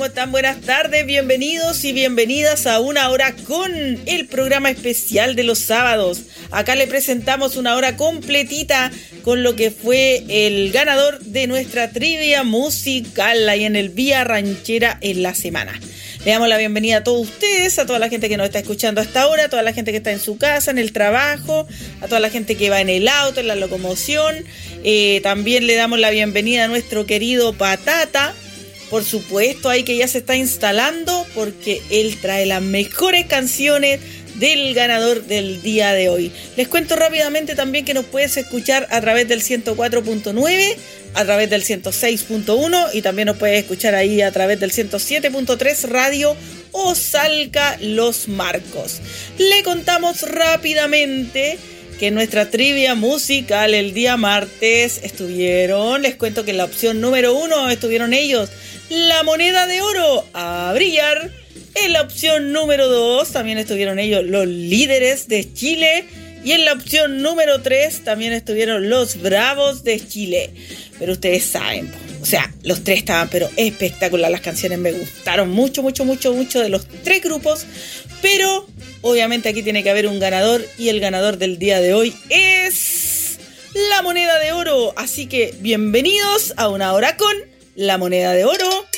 están? Buenas tardes, bienvenidos y bienvenidas a Una Hora con, el programa especial de los sábados. Acá le presentamos una hora completita con lo que fue el ganador de nuestra trivia musical ahí en el Vía Ranchera en la semana. Le damos la bienvenida a todos ustedes, a toda la gente que nos está escuchando hasta ahora, a toda la gente que está en su casa, en el trabajo, a toda la gente que va en el auto, en la locomoción. También le damos la bienvenida a nuestro querido Patata, por supuesto, ahí que ya se está instalando, porque él trae las mejores canciones del ganador del día de hoy. Les cuento rápidamente también que nos puedes escuchar a través del 104.9, a través del 106.1 y también nos puedes escuchar ahí a través del 107.3 Radio Osalca Los Marcos. Le contamos rápidamente que en nuestra trivia musical el día martes les cuento que en la opción número 1 estuvieron ellos, La Moneda de Oro, a brillar. En la opción número 2 también estuvieron ellos, Los Líderes de Chile. Y en la opción número 3 también estuvieron Los Bravos de Chile. Pero ustedes saben, o sea, los tres estaban pero espectacular. Las canciones me gustaron mucho de los tres grupos. Pero obviamente aquí tiene que haber un ganador. Y el ganador del día de hoy es La Moneda de Oro. Así que bienvenidos a Una Hora con La Moneda de Oro.